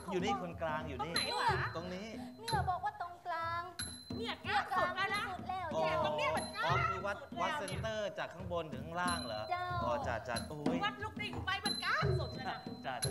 อยู่นี่คนกลางอยู่นี่ตรงไหนวะตรงนี้เนี่ยบอกว่าตรงกลางเนี่ยกลางสุดแล้วนะสุดแล้วอ๋อเจ้าตรงเนี้ยมันกลางอ๋อคือวัดสุดแล้ววัดเซ็นเตอร์จากข้างบนถึงข้างล่างเหรอเจ้าอ๋อจัดโอ้ยวัดลูกดิ่งไปมันกลางสุดเลยนะจัด